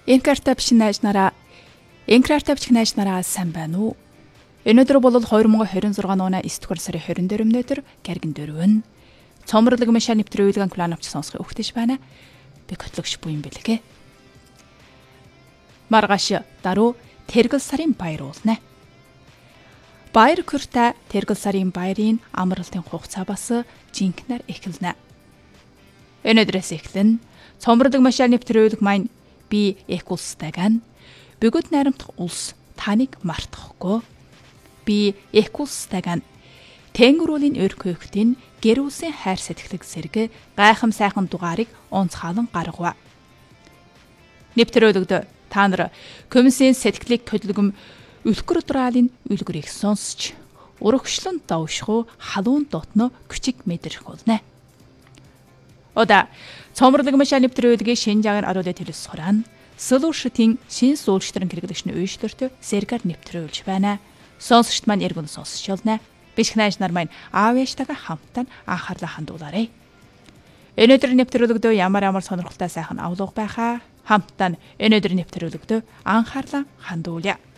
Энкарта бичин найз нараа сайн байна уу? Өнөөдөр бол 2026 оны 9 дугаар сарын 24-нд Гэргэн дөрвөн цомрлог машин нэвтрүүлгэн план авч сонсох өгтөж байна. Би котлогч буу юм бэлгээ. Маргааш даруй тэргэл сарын баяр уулна. Баяр хүртэ тэргэл сарын баярын амралтын хугацаа бас жинхнээр эхэлнэ. Өнөөдрөөс эхлэн цомрлог машин нэвтрүүлэг маань би экулстайган бүгд найрамдах улс таныг мартахгүй. Би экулстайган тэнгэрүүлийн өрхөөхтийн гэрүүсийн хайр сэтгэлэг сэргэ гайхам сайхан дугаарыг онцгойлон гаргав. Нэвтрүүлэгт та нар комиссийн сэтгэлийг хөдөлгөм үлгэрдралын үлгэрийг сонсч урагшлан давшхуу халуун дотно küçük мэдрэх болно. Ода цомрлог машин нэвтрүүлгийн шинжаагийн аруулын төлөс суран Solution-ийн шин сүүлчдэрэн хэрэглэгчний үйлчлэлт сэргээр нэвтрүүлж байна. Сонсогчд маань эргэн сонсч болно. Биш найз нар маань аав ээжтэйгээ хамтдаа анхаарлаа хандуулаарай. Өнөөдөр нэвтрүүлэгдөө ямар сонирхолтой сайхан авлага байхаа хамтдаа өнөөдөр нэвтрүүлэгдөө анхаарлаа хандуулъя.